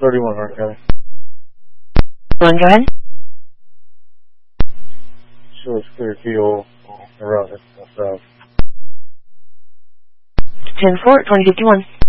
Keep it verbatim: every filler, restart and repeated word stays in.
thirty-one, Hart County. Go ahead. Shows clear keel around it, south. ten four, twenty fifty-one.